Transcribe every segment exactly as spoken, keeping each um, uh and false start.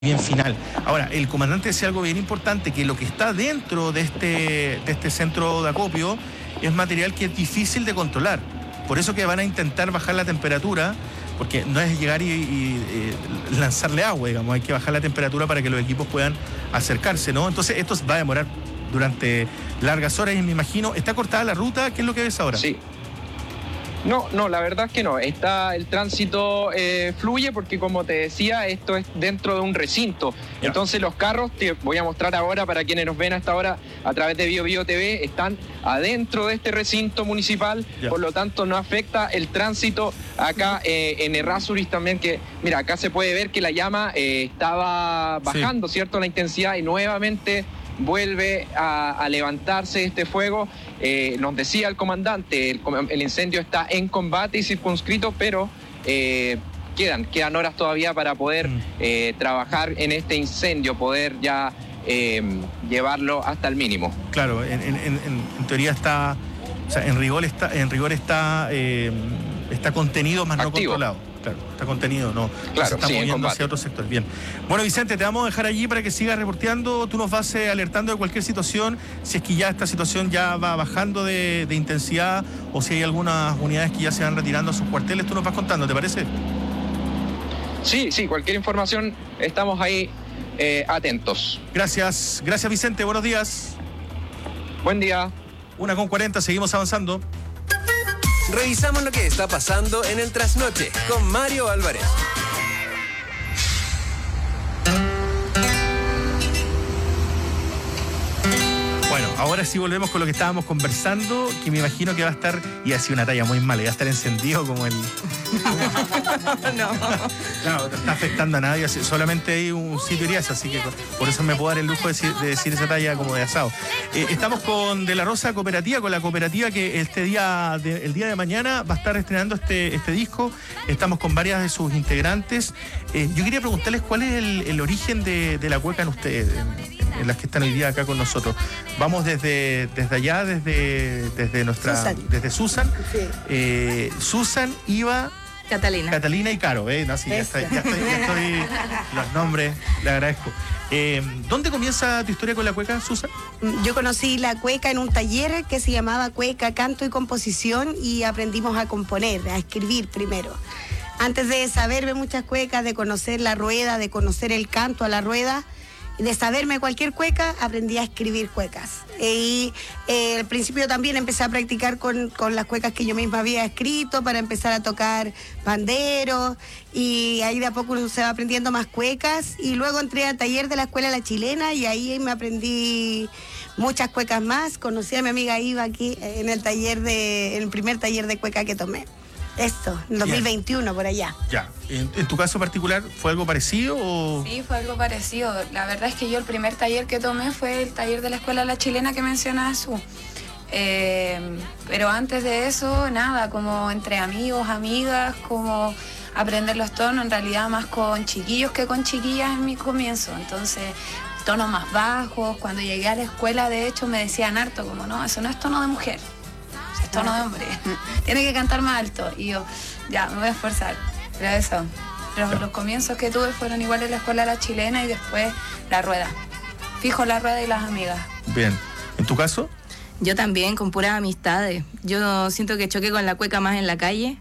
bien final. Ahora, el comandante decía algo bien importante, que lo que está dentro de este, de este centro de acopio es material que es difícil de controlar. Por eso que van a intentar bajar la temperatura, porque no es llegar y, y, y lanzarle agua, digamos, hay que bajar la temperatura para que los equipos puedan acercarse, ¿no? Entonces esto va a demorar durante largas horas y me imagino, ¿está cortada la ruta? ¿Qué es lo que ves ahora? Sí. No, no, la verdad es que no. Está el tránsito eh, fluye porque, como te decía, esto es dentro de un recinto. Ya. Entonces los carros, te voy a mostrar ahora para quienes nos ven hasta ahora a través de Bio Bio T V, están adentro de este recinto municipal, ya. Por lo tanto no afecta el tránsito acá eh, en Errázuriz también, que mira, acá se puede ver que la llama eh, estaba bajando, sí. ¿Cierto? La intensidad y nuevamente vuelve a, a levantarse este fuego. Eh, nos decía el comandante, el, el incendio está en combate y circunscrito, pero eh, quedan, quedan horas todavía para poder mm. eh, trabajar en este incendio, poder ya eh, llevarlo hasta el mínimo. Claro, en, en, en, en teoría está, o sea, en rigor está, en rigor está, eh, está contenido, más Activo. no controlado. Claro, está contenido, no, claro, no se está sí, moviendo hacia otro sector. Bien. Bueno, Vicente, te vamos a dejar allí para que sigas reporteando. Tú nos vas eh, alertando de cualquier situación, si es que ya esta situación ya va bajando de, de intensidad o si hay algunas unidades que ya se van retirando a sus cuarteles, tú nos vas contando, ¿te parece? Sí, sí, cualquier información, estamos ahí eh, atentos. Gracias, gracias Vicente, buenos días. Buen día. Una con cuarenta, seguimos avanzando. Revisamos lo que está pasando en el trasnoche con Mario Álvarez. Bueno, ahora sí volvemos con lo que estábamos conversando, que me imagino que va a estar, y ha sido una talla muy mala, y va a estar encendido como el... No. Claro, no está afectando a nadie, solamente hay un sitio Irias, así que por eso me puedo dar el lujo de decir, de decir esa talla como de asado. Eh, estamos con De la Rosa Cooperativa, con la cooperativa que este día, de, el día de mañana va a estar estrenando este, este disco. Estamos con varias de sus integrantes. Eh, yo quería preguntarles cuál es el, el origen de, de la cueca en ustedes, en, en las que están hoy día acá con nosotros. Vamos desde, desde allá, desde, desde nuestra... Susan. Desde Susan. Sí. Eh, Susan, Iva... Catalina. Catalina y Caro, ¿eh? No, sí, ya, estoy, ya, estoy, ya estoy... Los nombres, le agradezco. Eh, ¿Dónde comienza tu historia con la cueca, Susan? Yo conocí la cueca en un taller que se llamaba Cueca, Canto y Composición y aprendimos a componer, a escribir primero. Antes de saberme muchas cuecas, de conocer la rueda, de conocer el canto a la rueda, de saberme cualquier cueca, aprendí a escribir cuecas. Y eh, al principio también empecé a practicar con, con las cuecas que yo misma había escrito para empezar a tocar panderos. Y ahí de a poco uno se va aprendiendo más cuecas. Y luego entré al taller de la Escuela La Chilena y ahí me aprendí muchas cuecas más. Conocí a mi amiga Iva aquí en el taller de, en el primer taller de cueca que tomé. Esto, en dos mil veintiuno, Bien. Por allá. Ya. ¿En, ¿En tu caso particular fue algo parecido o...? Sí, fue algo parecido. La verdad es que yo el primer taller que tomé fue el taller de la Escuela La Chilena que mencionaba Su. Eh, pero antes de eso, nada, como entre amigos, amigas, como aprender los tonos, en realidad más con chiquillos que con chiquillas en mi comienzo. Entonces, tonos más bajos. Cuando llegué a la escuela, de hecho, me decían harto, como no, eso no es tono de mujer. Tono de hombre, tiene que cantar más alto. Y yo, ya, me voy a esforzar. Pero eso, los, los comienzos que tuve fueron igual en la Escuela La Chilena y después la rueda. Fijo la rueda y las amigas. Bien. ¿En tu caso? Yo también, con puras amistades. Yo siento que choqué con la cueca más en la calle,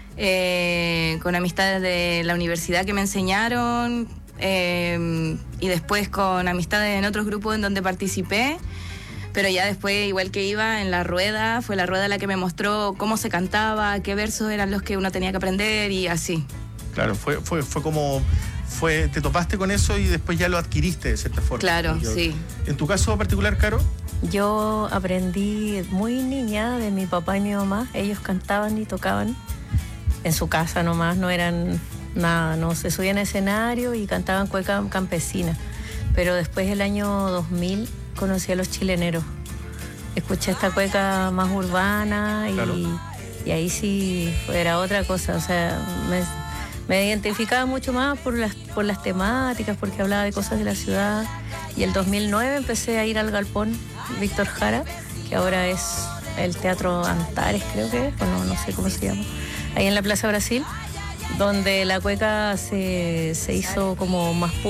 eh, con amistades de la universidad que me enseñaron, eh, y después con amistades en otros grupos en donde participé. Pero ya después, igual que iba en la rueda, fue la rueda la que me mostró cómo se cantaba, qué versos eran los que uno tenía que aprender y así. Claro, fue, fue, fue como, fue, te topaste con eso y después ya lo adquiriste de cierta forma. Claro, yo, sí. ¿En tu caso particular, Caro? Yo aprendí muy niña de mi papá y mi mamá. Ellos cantaban y tocaban en su casa nomás, no eran nada, no se subían a escenario y cantaban cueca campesina. Pero después, el año dos mil, conocí a los chileneros. Escuché esta cueca más urbana y, claro. y ahí sí era otra cosa. O sea, me, me identificaba mucho más por las, por las temáticas, porque hablaba de cosas de la ciudad. Y el dos mil nueve empecé a ir al Galpón Víctor Jara, que ahora es el Teatro Antares, creo que es, o no, no sé cómo se llama, ahí en la Plaza Brasil, donde la cueca se, se hizo como más